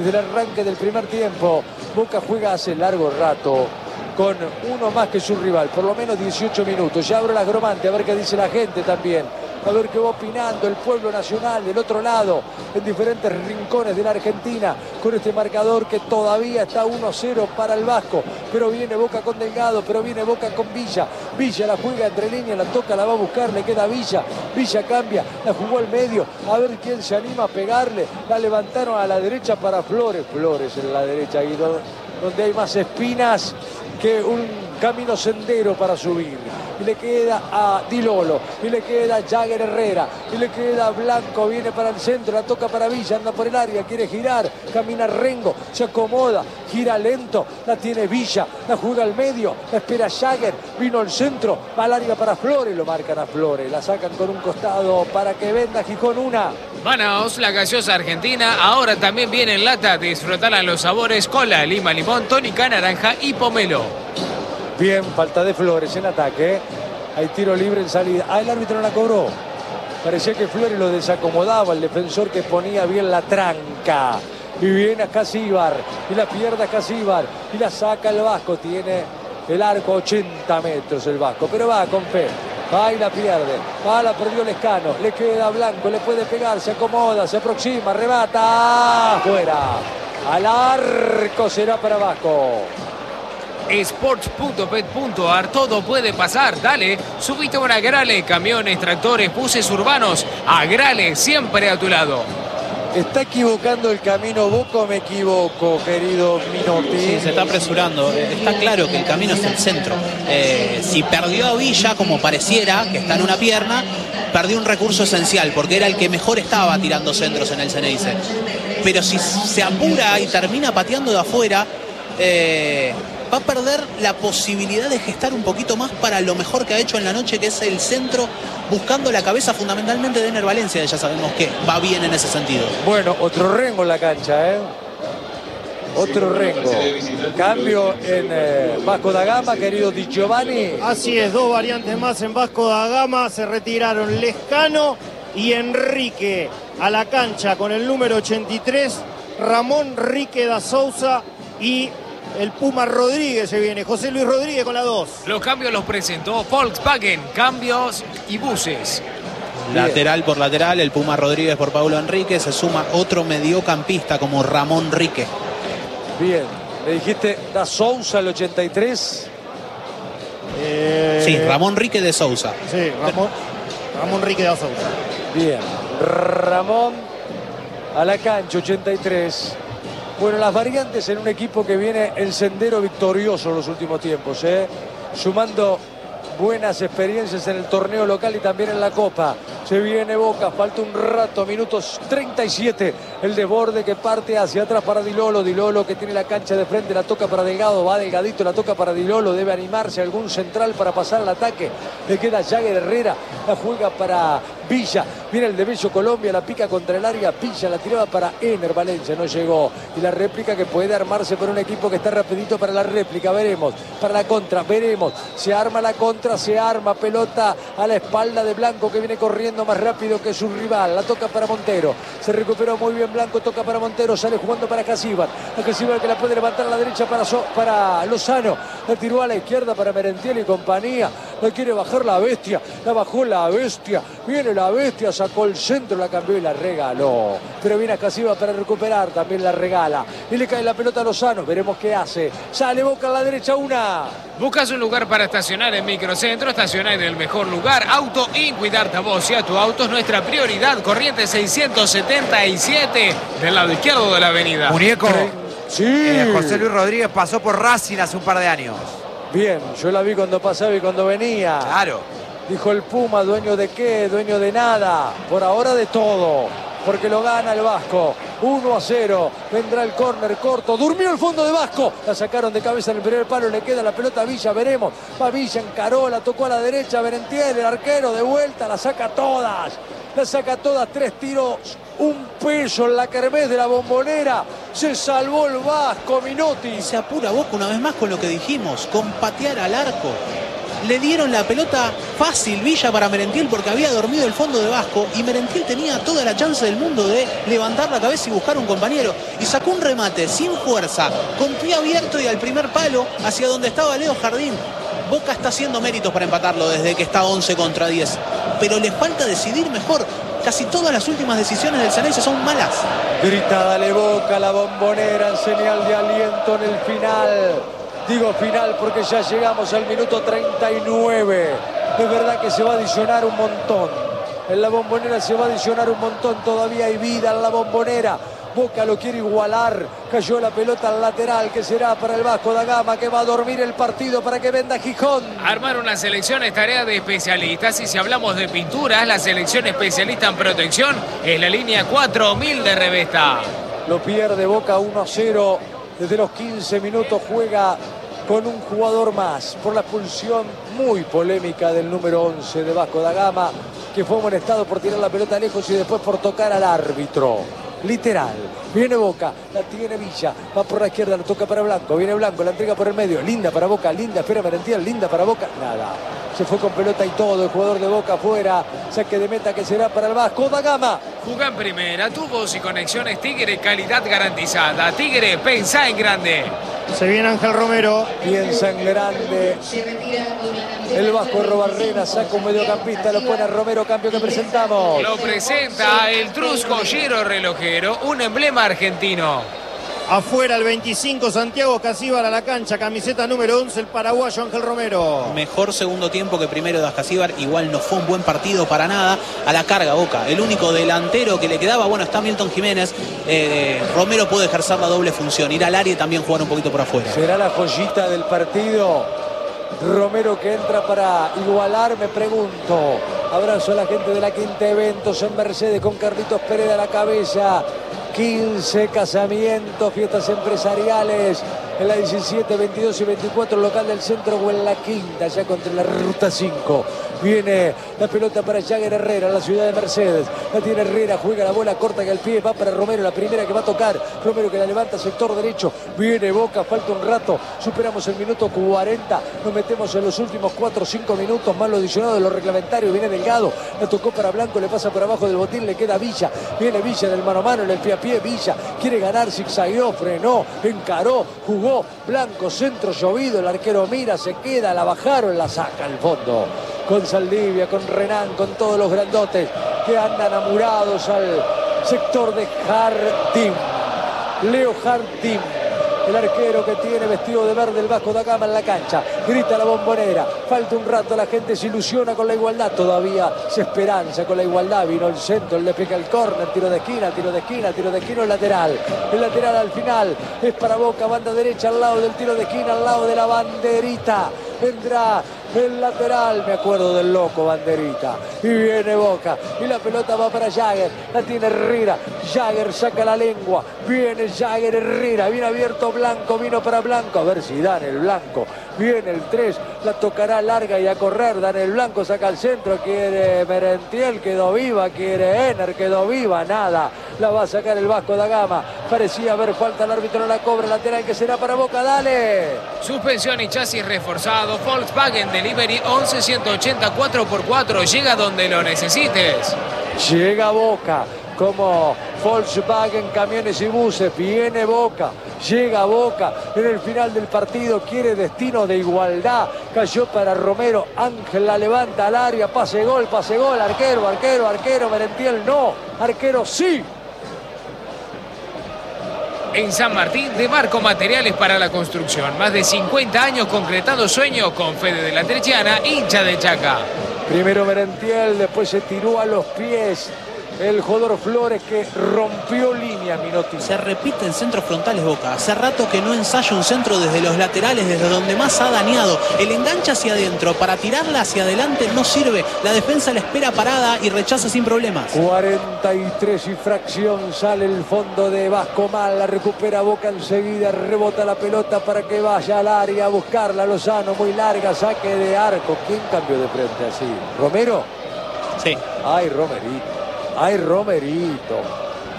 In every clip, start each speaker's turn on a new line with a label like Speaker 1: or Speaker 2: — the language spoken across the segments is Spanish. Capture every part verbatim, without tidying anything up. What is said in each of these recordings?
Speaker 1: desde el arranque del primer tiempo. Boca juega hace largo rato con uno más que su rival, por lo menos dieciocho minutos. Ya abro la gromante a ver qué dice la gente también, a ver qué va opinando el pueblo nacional del otro lado, en diferentes rincones de la Argentina, con este marcador que todavía está uno a cero para el Vasco, pero viene Boca con Delgado, pero viene Boca con Villa. Villa la juega entre líneas, la toca, la va a buscar, le queda Villa. Villa cambia, la jugó al medio, a ver quién se anima a pegarle. La levantaron a la derecha para Flores. Flores en la derecha, ahí donde hay más espinas que un camino sendero para subir. Y le queda a Di Lolo, y le queda a Jagger Herrera, y le queda a Blanco, viene para el centro, la toca para Villa, anda por el área, quiere girar, camina Rengo, se acomoda, gira lento, la tiene Villa, la juega al medio, la espera Jagger, vino al centro, va al área para Flores, lo marcan a Flores, la sacan con un costado para que venda Gijón una.
Speaker 2: Manaos, la gaseosa argentina, ahora también viene en lata, disfrutarán los sabores cola, lima, limón, tónica, naranja y pomelo.
Speaker 1: Bien, falta de Flores en ataque. Hay tiro libre en salida. Ah, el árbitro no la cobró. Parecía que Flores lo desacomodaba, el defensor que ponía bien la tranca. Y viene a Casíbar. Y la pierde a Casíbar. Y la saca el Vasco. Tiene el arco ochenta metros el Vasco. Pero va con fe. Va y la pierde. Va, la perdió Lescano. Le queda Blanco. Le puede pegar. Se acomoda. Se aproxima. Remata. Fuera. Al arco será para Vasco.
Speaker 2: Sports punto pet punto ar, todo puede pasar, dale, subite a una Agrale, camiones, tractores, buses urbanos, Agrale, siempre a tu lado.
Speaker 1: ¿Está equivocando el camino Boca o me equivoco, querido Minotti?
Speaker 3: Sí, se está apresurando. Está claro que el camino es el centro. Eh, si perdió a Villa, como pareciera, que está en una pierna, perdió un recurso esencial, porque era el que mejor estaba tirando centros en el Ceneice. Pero si se apura y termina pateando de afuera, eh, va a perder la posibilidad de gestar un poquito más para lo mejor que ha hecho en la noche, que es el centro, buscando la cabeza fundamentalmente de Ener Valencia. Ya sabemos que va bien en ese sentido.
Speaker 1: Bueno, otro Rengo en la cancha, ¿eh? Otro Rengo. Cambio en eh, Vasco da Gama, querido Di Giovanni.
Speaker 4: Así es, dos variantes más en Vasco da Gama. Se retiraron Lescano y Enrique a la cancha con el número ochenta y tres. Ramón Rique da Souza y el Puma Rodríguez se viene. José Luis Rodríguez con la dos.
Speaker 2: Los cambios los presentó Volkswagen, cambios y buses.
Speaker 3: Bien. Lateral por lateral, el Puma Rodríguez por Paulo Enrique. Se suma otro mediocampista como Ramón Rique.
Speaker 1: Bien, me dijiste da Souza el ochenta y tres.
Speaker 4: Eh...
Speaker 3: Sí, Ramón Rique de Souza.
Speaker 4: Sí, Ramón, Ramón Rique da Souza.
Speaker 1: Bien, Ramón a la cancha, ochenta y tres. Bueno, las variantes en un equipo que viene el sendero victorioso en los últimos tiempos, ¿eh? Sumando buenas experiencias en el torneo local y también en la Copa. Se viene Boca, falta un rato, minutos treinta y siete. El desborde que parte hacia atrás para Di Lolo. Di Lolo que tiene la cancha de frente, la toca para Delgado, va Delgadito, la toca para Di Lolo. Debe animarse algún central para pasar al ataque. Le queda Jagger Herrera, la juega para Villa. Viene el de Bello Colombia, la pica contra el área. Villa la tiraba para Ener Valencia, no llegó. Y la réplica que puede armarse por un equipo que está rapidito para la réplica. Veremos, para la contra, veremos. Se arma la contra, se arma, pelota a la espalda de Blanco que viene corriendo más rápido que su rival. La toca para Montero, se recuperó muy bien Blanco, toca para Montero, sale jugando para Casíbar. A Casíbar que la puede levantar a la derecha para, so para Lozano. La tiró a la izquierda para Merentiel y compañía. La quiere bajar la bestia, la bajó la bestia. Viene la bestia, sacó el centro, la cambió y la regaló. Pero viene a Casíbar para recuperar, también la regala. Y le cae la pelota a Lozano, veremos qué hace. Sale Boca a la derecha, una.
Speaker 2: ¿Buscas un lugar para estacionar en Microcentro? Estacionar en el mejor lugar. Auto In, cuidarte a vos y a tu auto es nuestra prioridad. Corriente seiscientos setenta y siete del lado izquierdo de la avenida.
Speaker 5: Muñeco,
Speaker 1: sí.
Speaker 5: eh, José Luis Rodríguez pasó por Racing hace un par de años.
Speaker 1: Bien, yo la vi cuando pasaba y cuando venía.
Speaker 5: Claro.
Speaker 1: Dijo el Puma, dueño de qué, dueño de nada. Por ahora de todo. Porque lo gana el Vasco. uno a cero. Vendrá el córner corto. Durmió el fondo de Vasco. La sacaron de cabeza en el primer palo. Le queda la pelota a Villa. Veremos. Va Villa, encaró. La tocó a la derecha. Merentiel, el arquero, de vuelta. La saca todas. La saca todas. Tres tiros. Un peso en la kermés de la Bombonera. Se salvó el Vasco, Minotti.
Speaker 3: Se apura Boca una vez más con lo que dijimos. Con patear al arco. le dieron la pelota fácil Villa para Merentiel porque había dormido el fondo de Vasco y Merentiel tenía toda la chance del mundo de levantar la cabeza y buscar un compañero. Y sacó un remate sin fuerza, con pie abierto y al primer palo hacia donde estaba Leo Jardín. Boca está haciendo méritos para empatarlo desde que está once contra diez. Pero le falta decidir mejor. Casi todas las últimas decisiones del Ceneice son malas.
Speaker 1: Grita, dale Boca, la Bombonera en señal de aliento en el final. Digo final porque ya llegamos al minuto treinta y nueve. Es verdad que se va a adicionar un montón. En la Bombonera se va a adicionar un montón. Todavía hay vida en la Bombonera. Boca lo quiere igualar. Cayó la pelota al lateral que será para el Vasco da Gama, que va a dormir el partido para que venda Gijón.
Speaker 2: Armar una selección es tarea de especialistas. Y si hablamos de pinturas, la selección especialista en protección es la línea cuatro mil de Revesta.
Speaker 1: Lo pierde Boca uno a cero. Desde los quince minutos juega con un jugador más por la expulsión muy polémica del número once de Vasco da Gama, que fue amonestado por tirar la pelota lejos y después por tocar al árbitro. Literal, viene Boca, la tiene Villa, va por la izquierda, la toca para Blanco, viene Blanco, la entrega por el medio, linda para Boca, linda, espera Merentiel, linda para Boca, nada, se fue con pelota y todo, el jugador de Boca afuera, saque de meta que será para el Vasco da Gama.
Speaker 2: Jugá en primera, tubos y conexiones Tigre, calidad garantizada. Tigre, pensá en grande.
Speaker 4: Se viene Ángel Romero.
Speaker 1: Piensa en grande. El Vasco Robarrena saca un mediocampista, lo pone a Romero, cambio que presentamos.
Speaker 2: Lo presenta el Trusco Giro Relojero, un emblema argentino.
Speaker 4: Afuera el veinticinco, Santiago Casíbar a la cancha, camiseta número once, el paraguayo Ángel Romero.
Speaker 3: Mejor segundo tiempo que primero de Ascasíbar, igual no fue un buen partido para nada. A la carga Boca, el único delantero que le quedaba, bueno, está Milton Jiménez. eh, Romero puede ejercer la doble función, ir al área y también jugar un poquito por afuera.
Speaker 1: Será la joyita del partido. Romero que entra para igualar, me pregunto. Abrazo a la gente de la Quinta Eventos en Mercedes con Carlitos Pérez a la cabeza. quince casamientos, fiestas empresariales en la diecisiete, veintidós y veinticuatro, local del centro o en la Quinta, ya contra la ruta cinco. Viene la pelota para Jagger Herrera, la ciudad de Mercedes. La tiene Herrera, juega la bola corta que al pie va para Romero, la primera que va a tocar. Romero que la levanta, sector derecho. Viene Boca, falta un rato. Superamos el minuto cuarenta. Nos metemos en los últimos cuatro o cinco minutos, más lo adicionado de los reglamentarios. Viene Delgado, la tocó para Blanco, le pasa por abajo del botín, le queda Villa. Viene Villa en el mano a mano, en el pie a pie. Villa quiere ganar, zigzagueó, frenó, encaró, jugó. Blanco, centro llovido, el arquero mira, se queda, la bajaron, la saca al fondo. Con Saldivia, con Renan, con todos los grandotes que andan amurados al sector de Jardín. Leo Jardín, el arquero que tiene vestido de verde el Vasco da Gama en la cancha. Grita la Bombonera, falta un rato, la gente se ilusiona con la igualdad, todavía se esperanza con la igualdad. Vino el centro, le pega el córner, tiro de esquina, tiro de esquina, tiro de esquina, el lateral. El lateral al final es para Boca, banda derecha al lado del tiro de esquina, al lado de la banderita. Vendrá el lateral, me acuerdo del loco Banderita. Y viene Boca. Y la pelota va para Jagger. La tiene Herrera. Jagger saca la lengua. Viene Jagger Herrera. Viene abierto Blanco. Vino para Blanco. A ver si dan el Blanco. Viene el tres. La tocará larga y a correr. Dan el Blanco. Saca al centro. Quiere Merentiel. Quedó viva. Quiere Ener. Quedó viva. Nada. La va a sacar el Vasco da Gama. Parecía haber falta. El árbitro no la cobra. Lateral que será para Boca. Dale.
Speaker 2: Suspensión y chasis reforzado. Volkswagen Delivery once ciento ochenta cuatro por cuatro. Llega donde lo necesites.
Speaker 1: Llega Boca como Volkswagen Camiones y Buses. Viene Boca. Llega Boca en el final del partido. Quiere destino de igualdad. Cayó para Romero. Ángel la levanta al área. Pase gol, pase gol. Arquero, arquero, arquero. Merentiel no. Arquero sí.
Speaker 2: En San Martín, de Marco Materiales para la Construcción. Más de cincuenta años concretando sueños con Fede de la Terciana, hincha de Chaca.
Speaker 1: Primero Merentiel, después se tiró a los pies el jugador Flores que rompió línea, Minotti.
Speaker 3: Se repite en centros frontales Boca. Hace rato que no ensaya un centro desde los laterales, desde donde más ha dañado. El enganche hacia adentro para tirarla hacia adelante no sirve. La defensa la espera parada y rechaza sin problemas.
Speaker 1: cuarenta y tres y fracción, sale el fondo de Vasco mal, la recupera Boca enseguida, rebota la pelota para que vaya al área a buscarla. Lozano, muy larga, saque de arco. ¿Quién cambió de frente así? ¿Romero?
Speaker 3: Sí.
Speaker 1: Ay, Romerito. Ay, Romerito.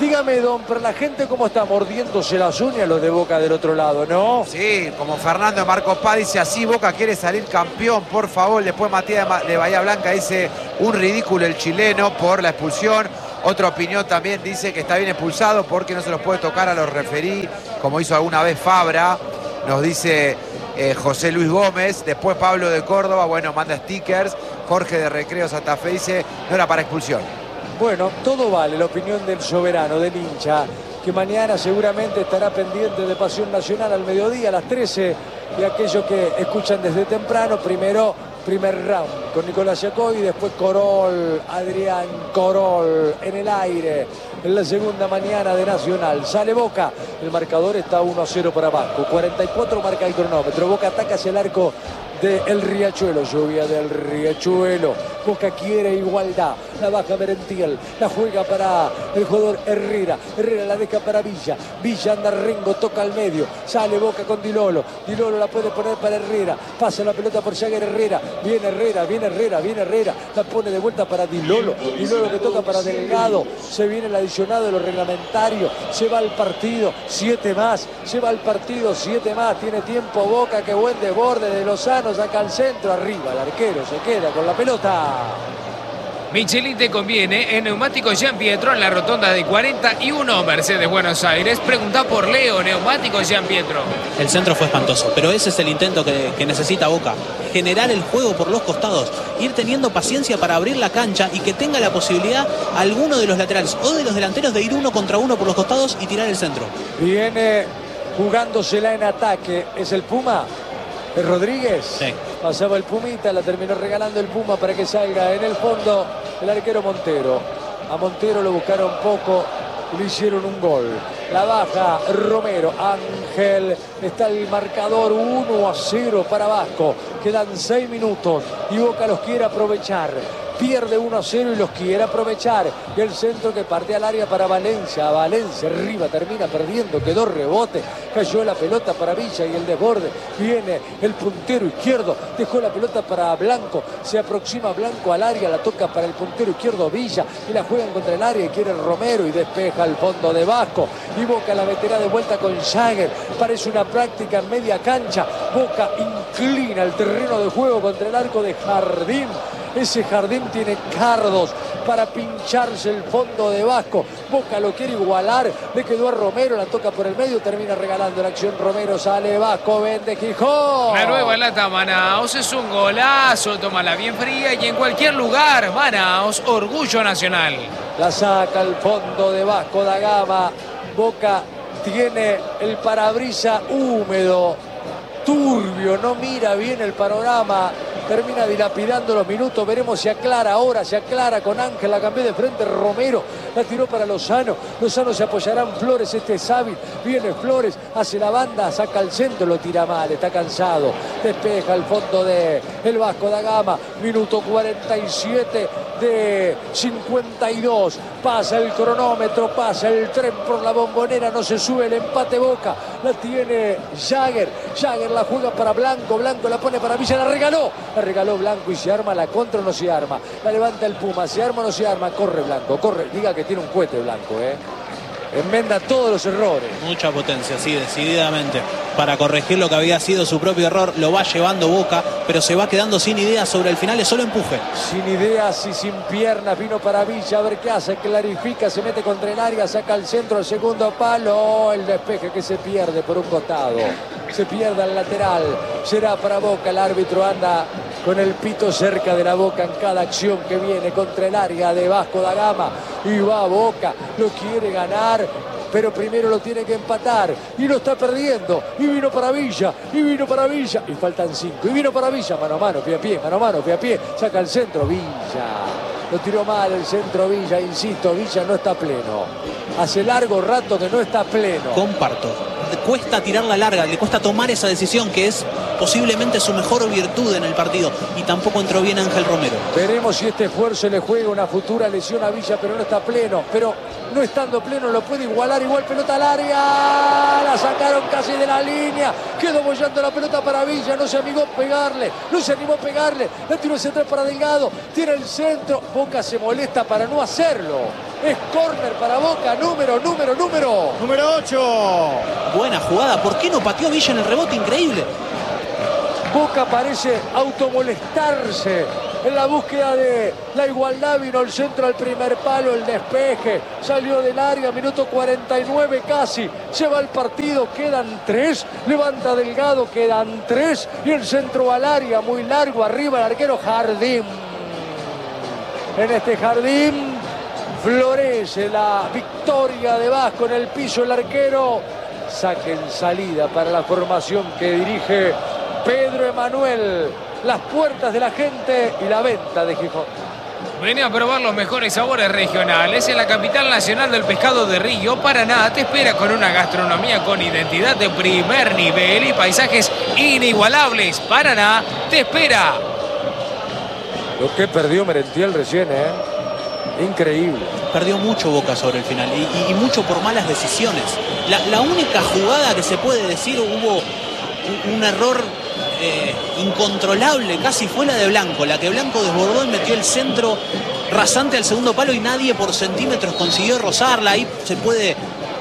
Speaker 1: Dígame, don, pero la gente cómo está mordiéndose las uñas los de Boca del otro lado, ¿no?
Speaker 5: Sí, como Fernando Marcos Paz dice, así Boca quiere salir campeón, por favor. Después Matías de Bahía Blanca dice, un ridículo el chileno por la expulsión. Otra opinión también dice que está bien expulsado porque no se los puede tocar a los referí, como hizo alguna vez Fabra, nos dice eh, José Luis Gómez. Después Pablo de Córdoba, bueno, manda stickers. Jorge de Recreo Santa Fe dice, no era para expulsión.
Speaker 1: Bueno, todo vale, la opinión del soberano, del hincha, que mañana seguramente estará pendiente de Pasión Nacional al mediodía, a las trece, y aquellos que escuchan desde temprano, primero, primer round con Nicolás Yacoy, después Corol, Adrián Corol en el aire, en la segunda mañana de Nacional. Sale Boca, el marcador está uno a cero para Vasco, cuarenta y cuatro marca el cronómetro, Boca ataca hacia el arco del Riachuelo, lluvia del Riachuelo. Boca quiere igualdad, la baja Merentiel, la juega para el jugador Herrera, Herrera la deja para Villa, Villa anda Rengo, toca al medio, sale Boca con Di Lolo, Di Lolo la puede poner para Herrera, pasa la pelota por Jagger Herrera, viene Herrera, viene Herrera, viene Herrera, la pone de vuelta para Di Lolo, Di Lolo que toca para Delgado, se viene el adicionado de los reglamentarios, se va al partido, siete más, se va al partido, siete más, tiene tiempo Boca, que buen desborde de Lozano, saca al centro, arriba el arquero se queda con la pelota.
Speaker 2: Michelin te conviene en Neumáticos Gian Pietro en la rotonda de cuarenta y uno Mercedes Buenos Aires. Pregunta por Leo, Neumáticos Gian Pietro.
Speaker 3: El centro fue espantoso, pero ese es el intento que, que necesita Boca. Generar el juego por los costados, ir teniendo paciencia para abrir la cancha y que tenga la posibilidad alguno de los laterales o de los delanteros de ir uno contra uno por los costados y tirar el centro.
Speaker 1: Viene jugándosela en ataque, ¿es el Puma? ¿Es Rodríguez?
Speaker 3: Sí.
Speaker 1: Pasaba el Pumita, la terminó regalando el Puma para que salga en el fondo el arquero Montero. A Montero lo buscaron poco y le hicieron un gol. La baja Romero, Ángel, está el marcador uno a cero para Vasco. Quedan seis minutos y Boca los quiere aprovechar. Pierde uno a cero y los quiere aprovechar. Y el centro que parte al área para Valencia. Valencia arriba, termina perdiendo, quedó rebote. Cayó la pelota para Villa y el desborde. Viene el puntero izquierdo, dejó la pelota para Blanco. Se aproxima Blanco al área, la toca para el puntero izquierdo Villa. Y la juegan contra el área y quiere Romero y despeja al fondo de Vasco. Y Boca la meterá de vuelta con Jagger. Parece una práctica en media cancha. Boca inclina el terreno de juego contra el arco de Jardín. Ese Jardín tiene cardos para pincharse el fondo de Vasco. Boca lo quiere igualar, le quedó a Romero, la toca por el medio, termina regalando la acción Romero, sale Vasco, vende Gijón.
Speaker 2: La nueva lata Manaos es un golazo, tómala bien fría y en cualquier lugar. Manaos, orgullo nacional.
Speaker 1: La saca al fondo de Vasco da Gama. Boca tiene el parabrisa húmedo, turbio, no mira bien el panorama. Termina dilapidando los minutos, veremos si aclara ahora, se aclara con Ángel, la cambió de frente Romero, la tiró para Lozano, Lozano se apoyará en Flores, este es hábil, viene Flores, hace la banda, saca al centro, lo tira mal, está cansado, despeja el fondo de el Vasco da Gama, minuto cuarenta y siete de cincuenta y dos, pasa el cronómetro, pasa el tren por la Bombonera, no se sube el empate Boca, la tiene Jagger, Jagger la juega para Blanco, Blanco la pone para Villa, la regaló, la regaló Blanco y se arma la contra o no se arma, la levanta el Puma, se arma o no se arma, corre Blanco, corre, diga que tiene un cohete Blanco, eh. Enmenda todos los errores.
Speaker 3: Mucha potencia, sí, decididamente. Para corregir lo que había sido su propio error, lo va llevando Boca, pero se va quedando sin ideas sobre el final, es solo empuje.
Speaker 1: Sin ideas y sin piernas, vino para Villa, a ver qué hace, clarifica, se mete contra el área, saca al centro, el segundo palo, el despeje que se pierde por un costado. Se pierde al lateral, será para Boca, el árbitro anda con el pito cerca de la boca en cada acción que viene contra el área de Vasco da Gama. Y va Boca, lo quiere ganar, pero primero lo tiene que empatar. Y lo está perdiendo. Y vino para Villa, y vino para Villa. Y faltan cinco. Y vino para Villa, mano a mano, pie a pie, mano a mano, pie a pie. Saca el centro, Villa. Lo tiró mal el centro Villa, insisto, Villa no está pleno. Hace largo rato que no está pleno.
Speaker 3: Comparto. Cuesta tirar la larga, le cuesta tomar esa decisión que es posiblemente su mejor virtud en el partido. Y tampoco entró bien Ángel Romero.
Speaker 1: Veremos si este esfuerzo le juega una futura lesión a Villa, pero no está pleno. Pero no estando pleno lo puede igualar, igual pelota al área. La sacaron casi de la línea. Quedó bollando la pelota para Villa, no se animó a pegarle, no se animó a pegarle. La tiró central para Delgado, tira el centro. Boca se molesta para no hacerlo. Es córner para Boca, número, número, número.
Speaker 4: Número ocho.
Speaker 3: Buena jugada. ¿Por qué no pateó Villa en el rebote? Increíble.
Speaker 1: Boca parece automolestarse en la búsqueda de la igualdad. Vino el centro al primer palo, el despeje. Salió del área, minuto cuarenta y nueve casi. Se va el partido, quedan tres. Levanta Delgado, quedan tres. Y el centro al área, muy largo. Arriba el arquero Jardín. En este Jardín florece la victoria de Vasco en el piso. El arquero saque en salida para la formación que dirige Pedro Emanuel. Las puertas de la gente y la venta de Gijón.
Speaker 2: Vení a probar los mejores sabores regionales en la capital nacional del pescado de Río. Paraná te espera con una gastronomía con identidad de primer nivel y paisajes inigualables. Paraná te espera.
Speaker 1: Lo que perdió Merentiel recién, ¿eh? Increíble.
Speaker 3: Perdió mucho Boca sobre el final y, y, y mucho por malas decisiones. La, la única jugada que se puede decir hubo un, un error eh, incontrolable, casi fue la de Blanco. La que Blanco desbordó y metió el centro rasante al segundo palo y nadie por centímetros consiguió rozarla. Ahí se puede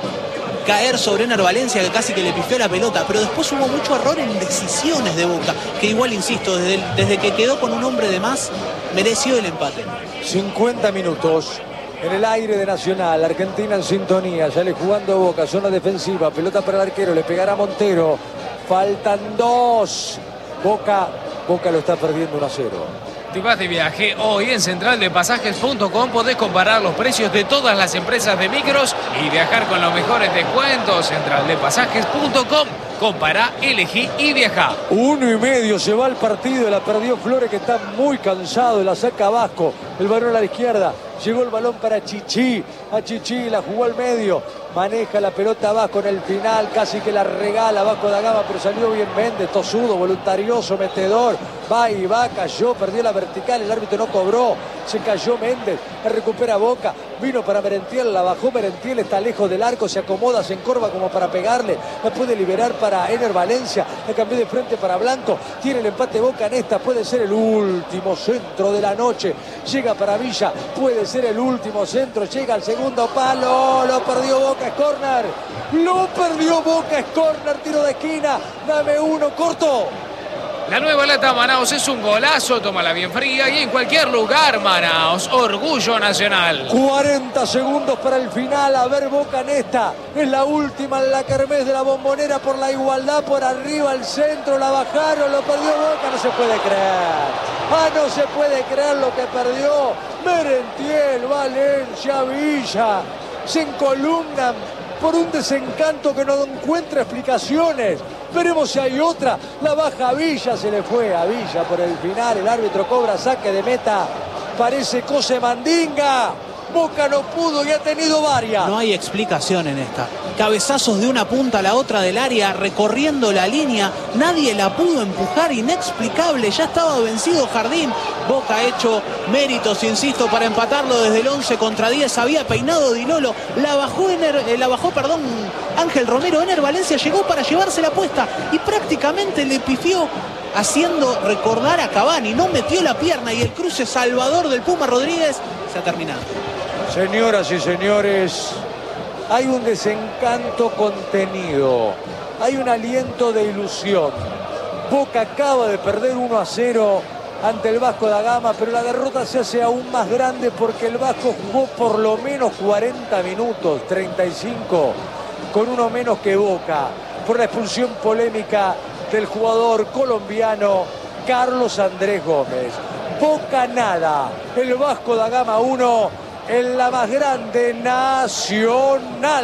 Speaker 3: caer sobre Ener Valencia, que casi que le pifió la pelota, pero después hubo mucho error en decisiones de Boca, que igual, insisto, desde, el, desde que quedó con un hombre de más, mereció el empate.
Speaker 1: cincuenta minutos en el aire de Nacional, Argentina en sintonía, sale jugando Boca, zona defensiva, pelota para el arquero, le pegará Montero, faltan dos, Boca, Boca lo está perdiendo uno a cero.
Speaker 2: Te vas de viaje hoy en central de pasajes punto com. Podés comparar los precios de todas las empresas de micros y viajar con los mejores descuentos. central de pasajes punto com. Compará, elegí y viajá.
Speaker 1: Uno y medio se va el partido. La perdió Flores, que está muy cansado. La saca Vasco. El balón a la izquierda. Llegó el balón para Chichi. A Chichi la jugó al medio. Maneja la pelota Vasco en el final. Casi que la regala Vasco da Gama, pero salió bien Méndez. Tosudo, voluntarioso, metedor. Va y va, cayó, perdió la vertical. El árbitro no cobró. Se cayó Méndez. La recupera Boca. Vino para Merentiel. La bajó Merentiel. Está lejos del arco. Se acomoda, se encorva como para pegarle. La puede liberar para Ener Valencia. La cambió de frente para Blanco. Tiene el empate Boca en esta. Puede ser el último centro de la noche. Llega para Villa. Puede ser el último centro. Llega al segundo palo. Lo perdió Boca. Es córner. Lo perdió Boca. Es córner. Tiro de esquina. Dame uno corto.
Speaker 2: La nueva lata Manaos es un golazo, tómala bien fría y en cualquier lugar. Manaos, orgullo nacional.
Speaker 1: cuarenta segundos para el final. A ver Boca en esta. Es la última en la kermés de la Bombonera por la igualdad. Por arriba el centro, la bajaron, lo perdió Boca. No se puede creer. Ah, no se puede creer lo que perdió. Merentiel, Valencia, Villa. Se encolumnan por un desencanto que no encuentra explicaciones. Veremos si hay otra. La baja Villa, se le fue a Villa por el final. El árbitro cobra saque de meta. Parece cosa de mandinga. Boca no pudo y ha tenido varias.
Speaker 3: No hay explicación en esta. Cabezazos de una punta a la otra del área, recorriendo la línea. Nadie la pudo empujar, inexplicable. Ya estaba vencido Jardín. Boca ha hecho méritos, insisto, para empatarlo desde el once contra diez. Había peinado Di Lolo. La bajó, Ener, eh, la bajó perdón, Ángel Romero. Ener Valencia llegó para llevarse la apuesta y prácticamente le pifió, haciendo recordar a Cavani. No metió la pierna y el cruce salvador del Puma Rodríguez se ha terminado.
Speaker 1: Señoras y señores, hay un desencanto contenido, hay un aliento de ilusión. Boca acaba de perder uno a cero ante el Vasco da Gama, pero la derrota se hace aún más grande porque el Vasco jugó por lo menos cuarenta minutos, treinta y cinco, con uno menos que Boca, por la expulsión polémica del jugador colombiano Carlos Andrés Gómez. Boca nada, el Vasco da Gama uno. En la más grande Nacional.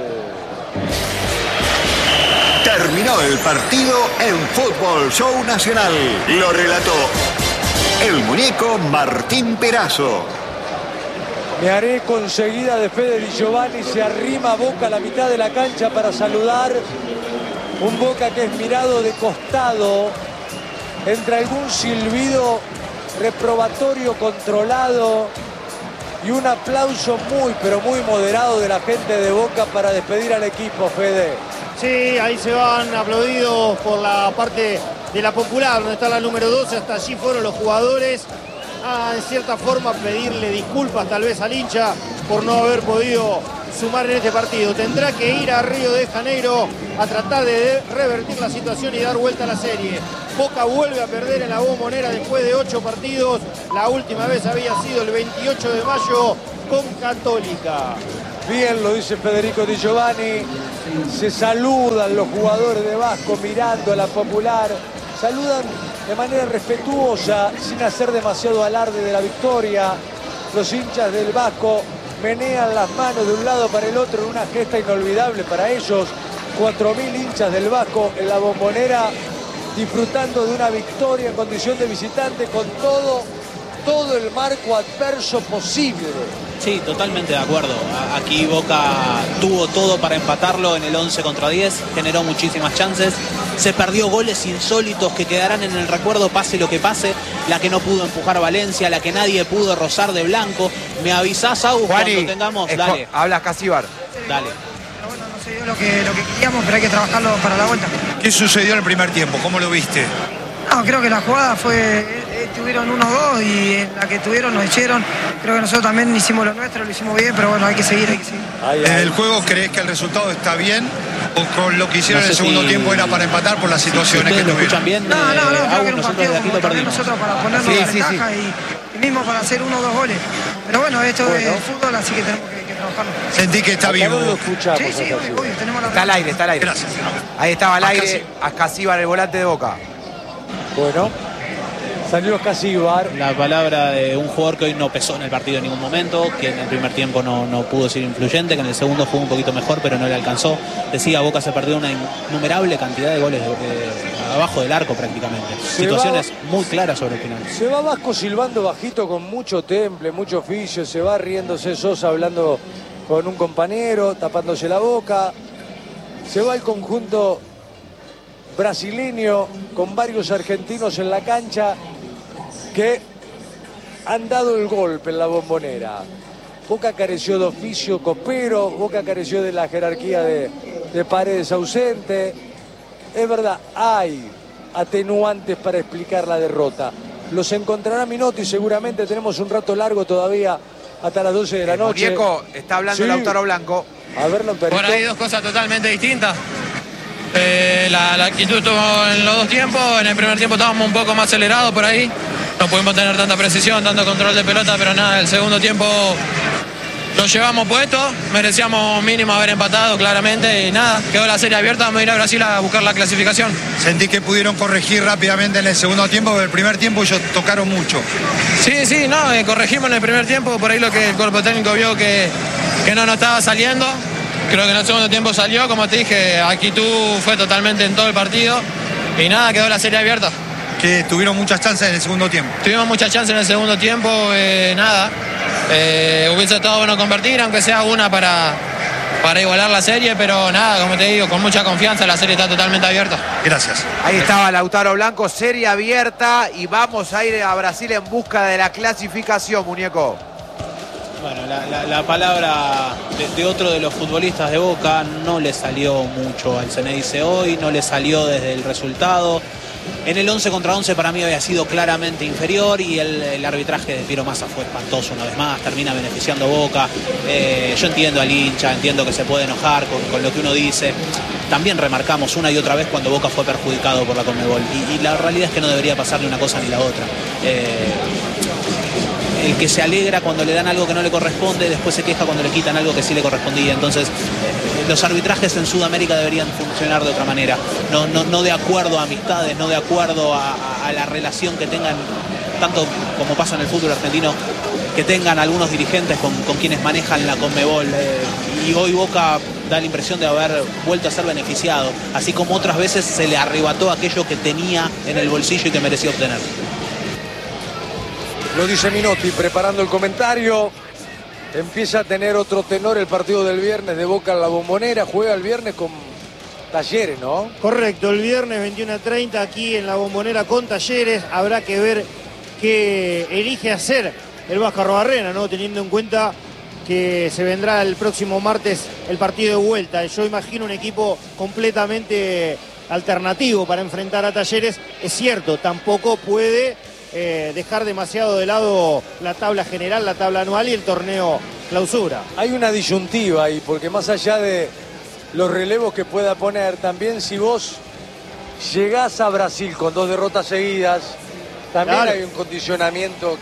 Speaker 6: Terminó el partido en Fútbol Show Nacional. Lo relató el muñeco Martín Perazo.
Speaker 1: Me haré conseguida de Fede Di Giovanni. Se arrima Boca a la mitad de la cancha para saludar. Un Boca que es mirado de costado entre algún silbido reprobatorio controlado y un aplauso muy, pero muy moderado de la gente de Boca para despedir al equipo, Fede.
Speaker 4: Sí, ahí se van aplaudidos por la parte de la popular, donde está la número doce. Hasta allí fueron los jugadores a, en cierta forma, pedirle disculpas tal vez al hincha por no haber podido sumar en este partido. Tendrá que ir a Río de Janeiro a tratar de revertir la situación y dar vuelta a la serie. Boca vuelve a perder en la Bombonera después de ocho partidos. La última vez había sido el veintiocho de mayo con Católica.
Speaker 1: Bien lo dice Federico Di Giovanni. Se saludan los jugadores de Vasco mirando a la Popular. Saludan de manera respetuosa, sin hacer demasiado alarde de la victoria. Los hinchas del Vasco menean las manos de un lado para el otro en una gesta inolvidable para ellos. cuatro mil hinchas del Vasco en la Bombonera, disfrutando de una victoria en condición de visitante con todo, todo el marco adverso posible.
Speaker 3: Sí, totalmente de acuerdo. Aquí Boca tuvo todo para empatarlo en el once contra diez, generó muchísimas chances, se perdió goles insólitos que quedarán en el recuerdo pase lo que pase, la que no pudo empujar Valencia, la que nadie pudo rozar de blanco. Me avisás, Agus,
Speaker 5: Juani,
Speaker 3: cuando tengamos, dale.
Speaker 5: Habla Casíbar.
Speaker 3: Dale.
Speaker 7: Pero bueno, no se dio lo que, lo que queríamos, pero hay que trabajarlo para la vuelta.
Speaker 8: ¿Qué sucedió en el primer tiempo? ¿Cómo lo viste?
Speaker 7: No, creo que la jugada fue, eh, tuvieron uno dos y en la que tuvieron nos hicieron. Creo que nosotros también hicimos lo nuestro, lo hicimos bien, pero bueno, hay que seguir, hay que seguir.
Speaker 1: Ay,
Speaker 8: ¿En
Speaker 1: ay.
Speaker 8: el juego crees que el resultado está bien? ¿O con lo que hicieron
Speaker 3: No sé
Speaker 8: en el segundo
Speaker 3: si-
Speaker 8: tiempo era para empatar por las situaciones que
Speaker 3: ¿Ustedes lo
Speaker 8: tuvieron?
Speaker 3: escuchan bien?
Speaker 7: No, no, no,
Speaker 3: Eh,
Speaker 7: creo
Speaker 3: Agus,
Speaker 7: que era un
Speaker 3: nosotros
Speaker 7: partido
Speaker 3: de aquí
Speaker 7: como
Speaker 3: lo
Speaker 7: también
Speaker 3: perdimos.
Speaker 7: nosotros para ponernos
Speaker 5: Sí,
Speaker 7: la
Speaker 5: sí,
Speaker 7: ventaja y, y mismo para hacer uno o dos goles. Pero bueno, esto
Speaker 1: Bueno.
Speaker 7: es fútbol, así que tenemos que, que trabajarlo.
Speaker 8: Sentí que está
Speaker 1: Acá no lo
Speaker 8: vivo.
Speaker 1: escuchamos.
Speaker 7: Sí, sí,
Speaker 1: acá,
Speaker 7: obvio, obvio, tenemos la
Speaker 5: Está al aire, está al aire.
Speaker 8: Gracias.
Speaker 5: Ahí estaba al
Speaker 8: Acá
Speaker 5: aire
Speaker 8: sí.
Speaker 5: a Casíbar, el volante de Boca.
Speaker 1: Bueno, salió Casíbar.
Speaker 3: La palabra de un jugador que hoy no pesó en el partido en ningún momento, que en el primer tiempo no, no pudo ser influyente, que en el segundo jugó un poquito mejor, pero no le alcanzó. Decía, Boca se perdió una innumerable cantidad de goles de, de- abajo del arco prácticamente.
Speaker 1: Se
Speaker 3: Situaciones muy claras sobre el final.
Speaker 1: Se va Vasco silbando bajito con mucho temple, mucho oficio. Se va riéndose Sosa hablando con un compañero, tapándose la boca. Se va el conjunto brasileño con varios argentinos en la cancha que han dado el golpe en la Bombonera. Boca careció de oficio copero, Boca careció de la jerarquía de, de Paredes ausente. Es verdad, hay atenuantes para explicar la derrota. Los encontrará Minotti, seguramente tenemos un rato largo todavía hasta las doce de la
Speaker 5: El
Speaker 1: noche.
Speaker 5: muñeco está hablando
Speaker 1: Sí.
Speaker 5: Lautaro Blanco.
Speaker 1: A verlo, Perito.
Speaker 9: Por ahí dos cosas totalmente distintas. Eh, la, la actitud estuvo en los dos tiempos. En el primer tiempo estábamos un poco más acelerados por ahí. No pudimos tener tanta precisión, tanto control de pelota, pero nada, el segundo tiempo lo llevamos puesto. Merecíamos mínimo haber empatado claramente y nada, quedó la serie abierta. Vamos a ir a Brasil a buscar la clasificación.
Speaker 8: Sentí que pudieron corregir rápidamente en el segundo tiempo, pero el primer tiempo ellos tocaron mucho.
Speaker 9: Sí, sí, no, eh, corregimos en el primer tiempo, por ahí lo que el cuerpo técnico vio que, que no nos estaba saliendo. Creo que en el segundo tiempo salió, como te dije, actitud fue totalmente en todo el partido y nada, quedó la serie abierta.
Speaker 8: Que tuvieron muchas chances en el segundo tiempo.
Speaker 9: Tuvimos muchas chances en el segundo tiempo, eh, nada. Eh, hubiese estado bueno convertir, aunque sea una para, para igualar la serie, pero nada, como te digo, con mucha confianza, la serie está totalmente abierta.
Speaker 8: Gracias.
Speaker 5: Ahí estaba Lautaro Blanco, serie abierta y vamos a ir a Brasil en busca de la clasificación, muñeco.
Speaker 3: Bueno, la, la- la palabra de, de otro de los futbolistas de Boca no le salió mucho al Ceneice hoy, no le salió desde el resultado. En el once contra once para mí había sido claramente inferior y el, el arbitraje de Piero Massa fue espantoso una vez más, termina beneficiando a Boca. Eh, yo entiendo al hincha, entiendo que se puede enojar con, con lo que uno dice. También remarcamos una y otra vez cuando Boca fue perjudicado por la Conmebol y, y la realidad es que no debería pasar ni una cosa ni la otra. Eh, el que se alegra cuando le dan algo que no le corresponde, después se queja cuando le quitan algo que sí le correspondía. Entonces, eh, los arbitrajes en Sudamérica deberían funcionar de otra manera, no, no, no de acuerdo a amistades, no de acuerdo a, a- a la relación que tengan, tanto como pasa en el fútbol argentino, que tengan algunos dirigentes con, con quienes manejan la Conmebol. Eh, y hoy Boca da la impresión de haber vuelto a ser beneficiado, así como otras veces se le arrebató aquello que tenía en el bolsillo y que merecía obtener.
Speaker 1: Lo dice Minotti preparando el comentario. Empieza a tener otro tenor el partido del viernes de Boca en la Bombonera. Juega el viernes con Talleres, ¿no?
Speaker 4: Correcto, el viernes veintiuno a treinta aquí en la Bombonera con Talleres. Habrá que ver qué elige hacer el Vasco Arrobarrena, ¿no? Teniendo en cuenta que se vendrá el próximo martes el partido de vuelta. Yo imagino un equipo completamente alternativo para enfrentar a Talleres. Es cierto, tampoco puede eh, dejar demasiado de lado la tabla general, la tabla anual y el torneo clausura.
Speaker 1: Hay una disyuntiva ahí, porque más allá de los relevos que pueda poner, también si vos llegás a Brasil con dos derrotas seguidas, también
Speaker 4: Claro.
Speaker 1: hay un condicionamiento